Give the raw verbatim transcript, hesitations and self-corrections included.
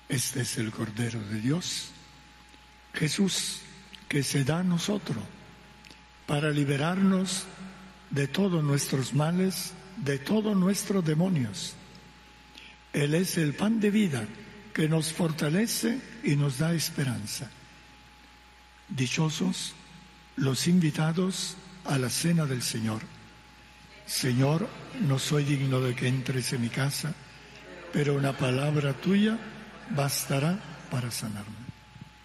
Este es el Cordero de Dios, Jesús, que se da a nosotros para liberarnos de todos nuestros males, de todos nuestros demonios. Él es el pan de vida que nos fortalece y nos da esperanza. Dichosos los invitados a la cena del Señor. Señor, no soy digno de que entres en mi casa, pero una palabra tuya bastará para sanarme.